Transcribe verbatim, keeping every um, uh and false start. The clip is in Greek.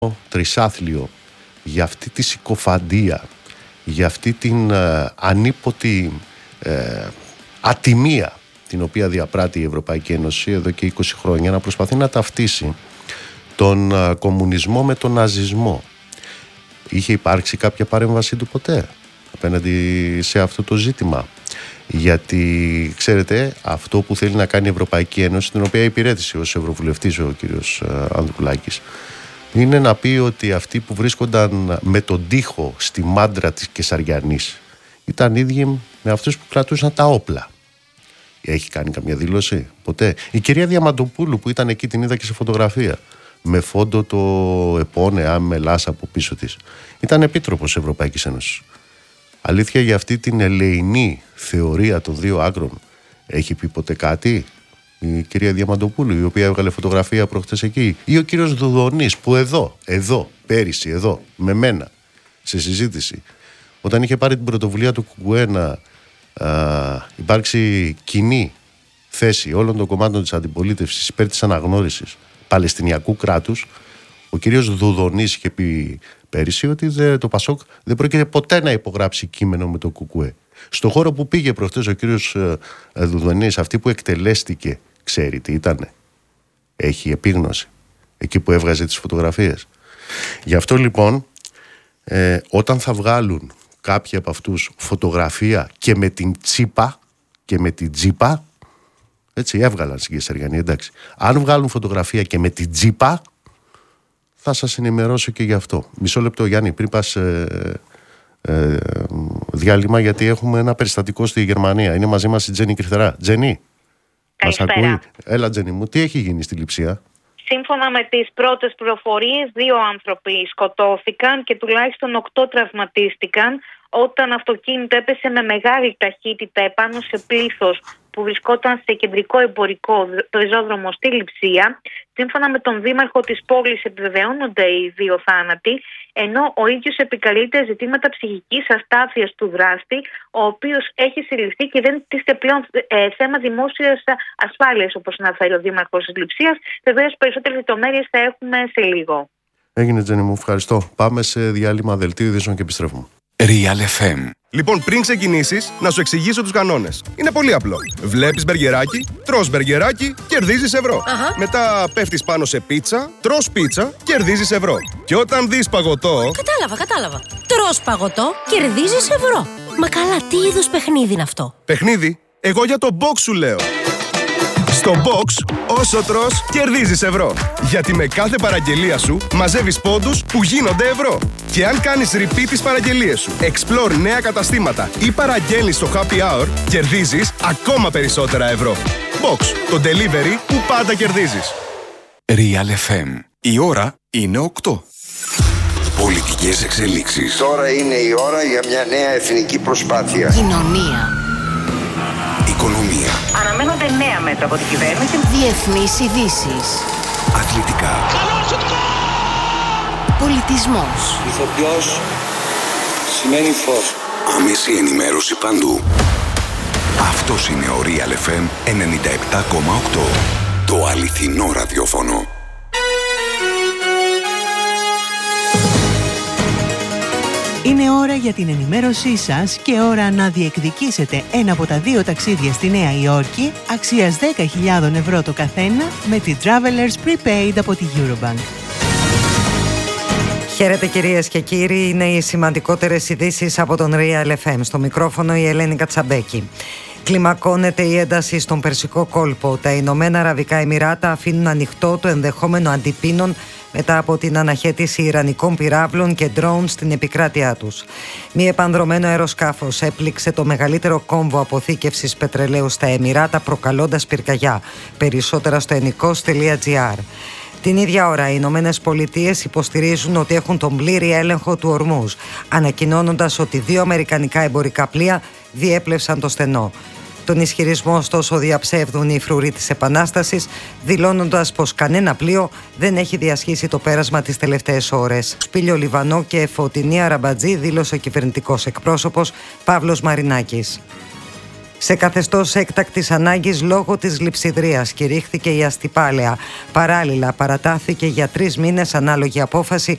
τρισάθλιο, για αυτή τη συκοφαντία, για αυτή την ε, ανίποτη ε, ατιμία την οποία διαπράττει η Ευρωπαϊκή Ένωση εδώ και είκοσι χρόνια, να προσπαθεί να ταυτίσει τον ε, κομμουνισμό με τον ναζισμό. Είχε υπάρξει κάποια παρέμβαση του ποτέ απέναντι σε αυτό το ζήτημα? Γιατί ξέρετε, αυτό που θέλει να κάνει η Ευρωπαϊκή Ένωση, την οποία υπηρέτησε ως Ευρωβουλευτής ο κύριος Ανδρουλάκης, είναι να πει ότι αυτοί που βρίσκονταν με τον τοίχο στη μάντρα της Κεσαριανής ήταν ίδιοι με αυτούς που κρατούσαν τα όπλα. Έχει κάνει καμία δήλωση ποτέ? Η κυρία Διαμαντοπούλου που ήταν εκεί, την είδα και σε φωτογραφία, με φόντο το επώνεα με λάσα από πίσω της, ήταν επίτροπος Ευρωπαϊκής Ένωσης. Αλήθεια, για αυτή την ελεηνή θεωρία των δύο άκρων έχει πει ποτέ κάτι η κυρία Διαμαντοπούλου, η οποία έβγαλε φωτογραφία προχτές εκεί? Ή ο κύριος Δουδονής που εδώ, εδώ, πέρυσι, εδώ, με μένα, σε συζήτηση, όταν είχε πάρει την πρωτοβουλία του ΚΚΕ να α, υπάρξει κοινή θέση όλων των κομμάτων της αντιπολίτευσης υπέρ της αναγνώρισης Παλαιστινιακού κράτους, ο κύριος Δουδονής είχε πει πέρυσι ότι δε, το ΠΑΣΟΚ δεν πρόκειται ποτέ να υπογράψει κείμενο με το ΚΚΕ. Στο χώρο που πήγε προχτές ο κύριος ε, ε, Δουδονής, αυτή που εκτελέστηκε, ξέρει τι ήτανε? Έχει επίγνωση εκεί που έβγαζε τις φωτογραφίες. Γι' αυτό λοιπόν ε, όταν θα βγάλουν κάποιοι από αυτούς φωτογραφία και με την τσίπα και με την τζίπα, έτσι έβγαλαν στην Κεσαριανή, εντάξει, αν βγάλουν φωτογραφία και με την τζίπα, θα σας ενημερώσω και γι' αυτό. Μισό λεπτό, Γιάννη, πριν πας ε, ε, διάλειμμα, γιατί έχουμε ένα περιστατικό στη Γερμανία. Είναι μαζί μας η Τζέννη Κρυθερά. Τζέννη, μας ακούει? Έλα, Τζέννη μου, τι έχει γίνει στη Λειψία? Σύμφωνα με τις πρώτες πληροφορίες, δύο άνθρωποι σκοτώθηκαν και τουλάχιστον οκτώ τραυματίστηκαν όταν αυτοκίνητο έπεσε με μεγάλη ταχύτητα επάνω σε πλήθος που βρισκόταν σε κεντρικό εμπορικό πεζόδρομο στη Λειψία. Σύμφωνα με τον δήμαρχο της πόλης επιβεβαιώνονται οι δύο θάνατοι, ενώ ο ίδιος επικαλείται ζητήματα ψυχικής αστάθειας του δράστη, ο οποίος έχει συλληφθεί και δεν τίθεται πλέον ε, θέμα δημόσιας ασφάλειας, όπως αναφέρει ο δήμαρχος της Λειψίας. Βεβαίως, περισσότερες λεπτομέρειες θα έχουμε σε λίγο. Έγινε, Τζέννη μου, ευχαριστώ. Πάμε σε διάλειμμα δελτίου ειδήσεων και επιστρέφουμε. Real εφ εμ. Λοιπόν, πριν ξεκινήσεις, να σου εξηγήσω τους κανόνες. Είναι πολύ απλό. Βλέπεις μπεργκεράκι, τρως μπεργκεράκι, κερδίζεις ευρώ. Αχα. Μετά πέφτεις πάνω σε πίτσα, τρως πίτσα, κερδίζεις ευρώ. Και όταν δεις παγωτό... Κατάλαβα, κατάλαβα. Τρως παγωτό, κερδίζεις ευρώ. Μα καλά, τι είδους παιχνίδι είναι αυτό? Παιχνίδι? Εγώ για το box σου λέω. Στο box, όσο τρως, κερδίζεις ευρώ. Γιατί με κάθε παραγγελία σου μαζεύεις πόντους που γίνονται ευρώ. Και αν κάνεις repeat τις παραγγελίες σου, explore νέα καταστήματα ή παραγγέλνεις στο happy hour, κερδίζεις ακόμα περισσότερα ευρώ. Box, το delivery που πάντα κερδίζεις. Real εφ εμ. Η ώρα είναι οκτώ. Πολιτικές εξελίξεις. Τώρα είναι η ώρα για μια νέα εθνική προσπάθεια. Κοινωνία. Οικονομία. Αναμένονται νέα μέτρα από την κυβέρνηση. Διεθνείς ειδήσεις. Αθλητικά. Πολιτισμός. Ηθοποιός σημαίνει φως. Άμεση ενημέρωση παντού. Αυτός είναι ο Real εφ εμ ενενήντα επτά κόμμα οκτώ. Το αληθινό ραδιόφωνο. Είναι ώρα για την ενημέρωσή σας και ώρα να διεκδικήσετε ένα από τα δύο ταξίδια στη Νέα Υόρκη αξίας δέκα χιλιάδες ευρώ το καθένα με τη Travelers Prepaid από τη Eurobank. Χαίρετε κυρίες και κύριοι, είναι οι σημαντικότερες ειδήσεις από τον Real εφ εμ. Στο μικρόφωνο η Ελένη Κατσαμπέκη. Κλιμακώνεται η ένταση στον Περσικό κόλπο. Τα Ηνωμένα Αραβικά Εμιράτα αφήνουν ανοιχτό το ενδεχόμενο αντιπίνων μετά από την αναχέτηση ιρανικών πυράβλων και ντρόουν στην επικράτειά τους. Μη επανδρωμένο αεροσκάφος έπληξε το μεγαλύτερο κόμβο αποθήκευσης πετρελαίου στα Εμιράτα, προκαλώντας πυρκαγιά. Περισσότερα στο ενικός τελεία τζι άρ. Την ίδια ώρα, οι Ηνωμένες Πολιτείες υποστηρίζουν ότι έχουν τον πλήρη έλεγχο του Ορμούζ, ανακοινώνοντας ότι δύο αμερικανικά εμπορικά πλοία διέπλευσαν το στενό. Τον ισχυρισμό ωστόσο διαψεύδουν οι φρουροί της Επανάστασης, δηλώνοντας πως κανένα πλοίο δεν έχει διασχίσει το πέρασμα τις τελευταίες ώρες. Σπήλιο Λιβανό και Φωτεινή Αραμπατζή, δήλωσε ο κυβερνητικός εκπρόσωπος Παύλος Μαρινάκης. σε καθεστώς έκτακτης ανάγκης λόγω της λειψιδρίας. Κηρύχθηκε η αστιπάλαια. Παράλληλα, παρατάθηκε για τρεις μήνες ανάλογη απόφαση